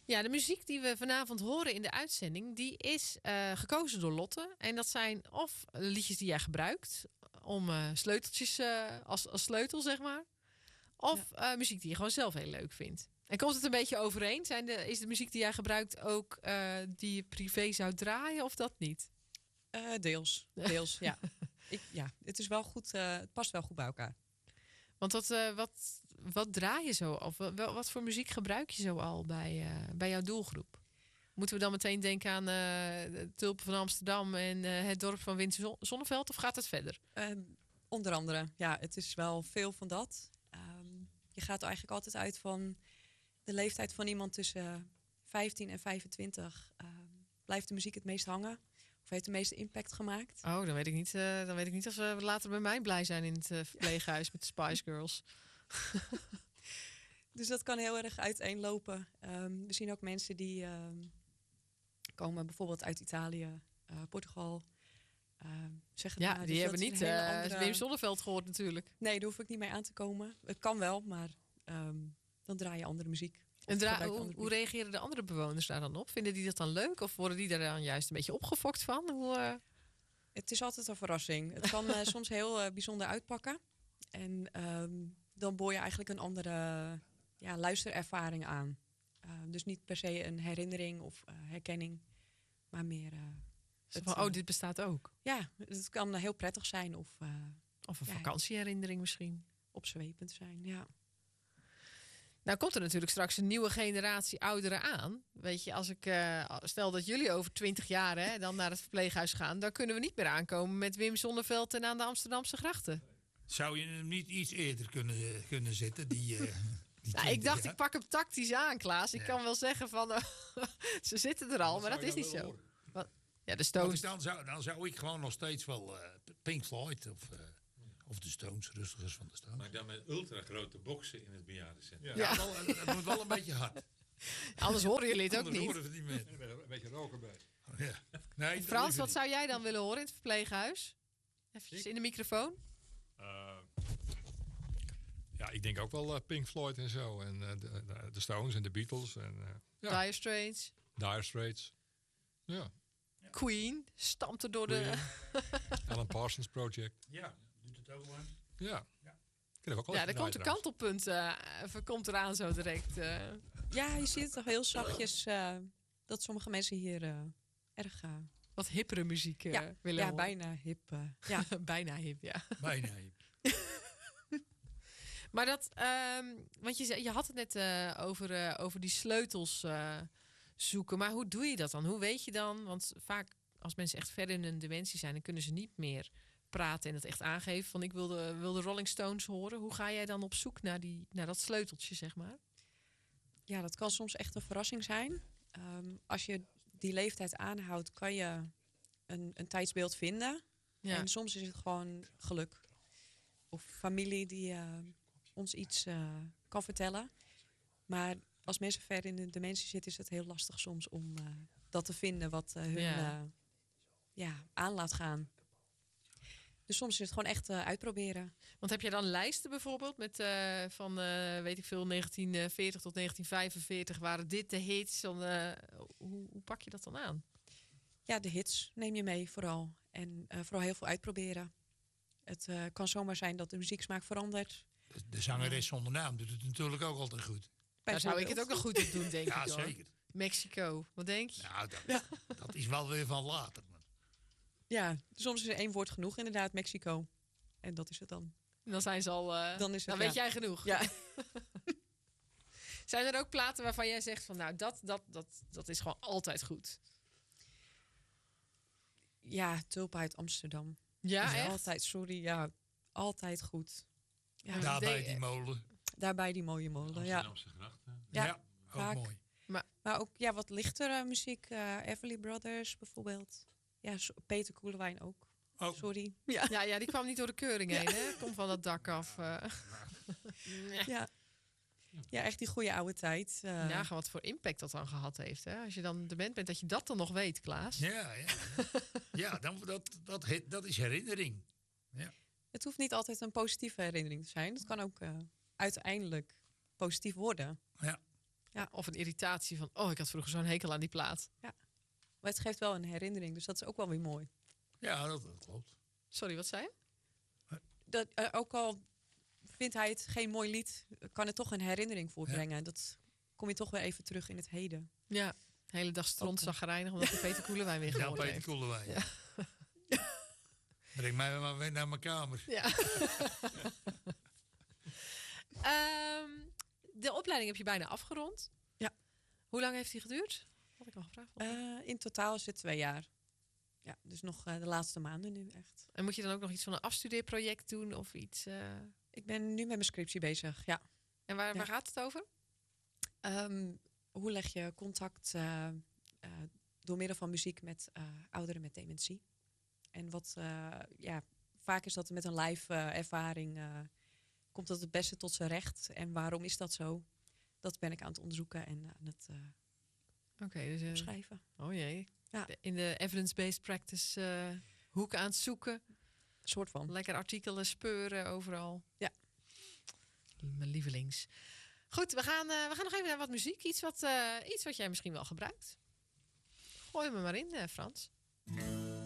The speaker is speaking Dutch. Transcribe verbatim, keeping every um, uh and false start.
Ja, de muziek die we vanavond horen in de uitzending, die is uh, gekozen door Lotte. En dat zijn of liedjes die jij gebruikt om uh, sleuteltjes uh, als, als sleutel, zeg maar. Of ja. uh, muziek die je gewoon zelf heel leuk vindt. En komt het een beetje overeen? Zijn de, is de muziek die jij gebruikt ook uh, die je privé zou draaien of dat niet? Uh, deels, deels, ja. Ik, ja. Het is wel goed, uh, het past wel goed bij elkaar. Want wat, uh, wat, wat draai je zo? Of wel, wat voor muziek gebruik je zo al bij, uh, bij jouw doelgroep? Moeten we dan meteen denken aan uh, de Tulpen van Amsterdam en uh, het dorp van Winter Zonneveld? Of gaat het verder? Uh, onder andere, ja. Het is wel veel van dat. Um, je gaat eigenlijk altijd uit van de leeftijd van iemand tussen vijftien en vijfentwintig. Uh, blijft de muziek het meest hangen? Of heeft de meeste impact gemaakt? Oh, dan weet ik niet, uh, dan weet ik niet of ze later bij mij blij zijn in het uh, verpleeghuis ja. met de Spice Girls. Dus dat kan heel erg uiteenlopen. Um, we zien ook mensen die um, komen bijvoorbeeld uit Italië, uh, Portugal. Uh, zeggen ja, maar, die dus hebben niet uh, andere... Wim Sonneveld gehoord natuurlijk. Nee, daar hoef ik niet mee aan te komen. Het kan wel, maar um, dan draai je andere muziek. En dra- hoe, muziek. hoe reageren de andere bewoners daar dan op? Vinden die dat dan leuk? Of worden die daar dan juist een beetje opgefokt van? Hoe, uh... Het is altijd een verrassing. Het kan uh, soms heel uh, bijzonder uitpakken. En um, dan boor je eigenlijk een andere ja, luisterervaring aan. Uh, dus niet per se een herinnering of uh, herkenning, maar meer... Uh, het, van, oh, dit bestaat ook? Ja, het kan heel prettig zijn. Of, uh, of een ja, vakantieherinnering misschien. Opzwepend zijn, ja. Nou komt er natuurlijk straks een nieuwe generatie ouderen aan. Weet je, als ik uh, stel dat jullie over twintig jaar hè, dan naar het verpleeghuis gaan, dan kunnen we niet meer aankomen met Wim Sonneveld en aan de Amsterdamse grachten. Zou je hem niet iets eerder kunnen, kunnen zetten? Die, uh, die nou, ik dacht, jaar? ik pak hem tactisch aan, Klaas. Ik ja. kan wel zeggen van, uh, ze zitten er al, Wat maar dat is niet zo. Horen? Wat? Ja, de Stones. Dan zou, dan zou ik gewoon nog steeds wel uh, Pink Floyd of... Uh, Of de Stones, rustigers van de Stones. Maar dan met ultra grote boksen in het bejaardencentrum. Ja, ja. Wel, het moet wel een beetje hard. Anders horen jullie het ook Anders niet. Horen we het niet meer. En een beetje roken bij. Oh, ja. Nee, Frans, wat zou jij dan willen horen in het verpleeghuis? Even in de microfoon. Uh, ja, ik denk ook wel uh, Pink Floyd en zo. En uh, de, de, de Stones en de Beatles. En, uh, ja. Dire Straits. Dire Straits. Ja. Queen. Stamt er door Queen. de... Alan Parsons Project. Ja, doet het ook wel. Ja. Ja. Ook ja, er komt een kantelpunt uh, komt eraan zo direct. Uh. Ja, je ziet het toch heel zachtjes uh, dat sommige mensen hier uh, erg... Uh, wat hippere muziek uh, ja, willen ja, horen. bijna hip. Uh, ja, bijna hip, ja. Bijna hip. Maar dat, um, want je, je had het net uh, over, uh, over die sleutels uh, zoeken. Maar hoe doe je dat dan? Hoe weet je dan? Want vaak als mensen echt ver in een dementie zijn, dan kunnen ze niet meer praten en het echt aangeven van ik wil de, wil de Rolling Stones horen. Hoe ga jij dan op zoek naar, die, naar dat sleuteltje, zeg maar? Ja, dat kan soms echt een verrassing zijn. Um, als je die leeftijd aanhoudt, kan je een, een tijdsbeeld vinden. Ja. En soms is het gewoon geluk. Of familie die uh, ons iets uh, kan vertellen. Maar als mensen ver in de dementie zitten, is het heel lastig soms om uh, dat te vinden wat uh, hun ja. Uh, ja, aan laat gaan. Dus soms is het gewoon echt uh, uitproberen. Want heb je dan lijsten bijvoorbeeld met uh, van uh, weet ik veel negentien veertig tot negentien vijfenveertig waren dit de hits? Dan, uh, hoe, hoe pak je dat dan aan? Ja, de hits neem je mee vooral. En uh, vooral heel veel uitproberen. Het uh, kan zomaar zijn dat de muzieksmaak verandert. De, de zangeres zonder naam doet het natuurlijk ook altijd goed. Daar zou ik het ook nog goed op doen, denk ja, ik. Ja, zeker. Mexico, wat denk je? Nou, dat, ja. dat is wel weer van later. Man. Ja, soms is er één woord genoeg inderdaad, Mexico. En dat is het dan. En dan zijn ze al... Uh, dan is het, dan weet ja. jij genoeg. Ja. Zijn er ook platen waarvan jij zegt van nou, dat, dat, dat, dat is gewoon altijd goed? Ja, Tulpen uit Amsterdam. Ja, echt? Altijd, sorry, ja, altijd goed. Ja, daarbij die molen. Daarbij die mooie molen, Amsterdamse ja. grachten. Ja, ja ook vaak. mooi. Maar, maar ook ja, wat lichtere muziek. Uh, Everly Brothers bijvoorbeeld. Ja, Peter Koelewijn ook. Oh. Sorry. Ja. Ja, ja, die kwam niet door de keuring ja. heen, hè? Komt van dat dak af. Uh. Ja. Ja, echt die goede oude tijd. Uh. Ja, wat voor impact dat dan gehad heeft. Hè? Als je dan dement bent, dat je dat dan nog weet, Klaas. Ja, ja. ja dan, dat, dat, dat is herinnering. Ja. Het hoeft niet altijd een positieve herinnering te zijn. Het kan ook uh, uiteindelijk positief worden. Ja. Ja. Of een irritatie van, oh, ik had vroeger zo'n hekel aan die plaat. Maar het geeft wel een herinnering, dus dat is ook wel weer mooi. Ja, dat, dat klopt. Sorry, wat zei je? Dat, uh, ook al vindt hij het geen mooi lied, kan het toch een herinnering voorbrengen. Ja. Dat kom je toch weer even terug in het heden. Ja, de hele dag strontzaggerijnig omdat de Peter Koelewijn weer Ja, gewonnen Peter heeft. Koelewijn. Ja. Breng mij maar weer naar mijn kamer. Ja. um, de opleiding heb je bijna afgerond. Ja. Hoe lang heeft die geduurd? Had ik al gevraagd. Uh, in totaal is het twee jaar. Ja, dus nog uh, de laatste maanden nu echt. En moet je dan ook nog iets van een afstudeerproject doen of iets? Uh... Ik ben nu met mijn scriptie bezig, ja. En waar, ja. waar gaat het over? Um, hoe leg je contact uh, uh, door middel van muziek met uh, ouderen met dementie? En wat, uh, ja, vaak is dat met een live uh, ervaring, uh, komt dat het beste tot zijn recht. En waarom is dat zo? Dat ben ik aan het onderzoeken en aan het uh, okay, dus, uh, schrijven. Oh jee. Ja. In de evidence-based practice uh, hoek aan het zoeken. Een soort van. Lekker artikelen speuren overal. Ja. Mijn lievelings. Goed, we gaan, uh, we gaan nog even naar wat muziek. Iets wat, uh, iets wat jij misschien wel gebruikt. Gooi me maar in, uh, Frans.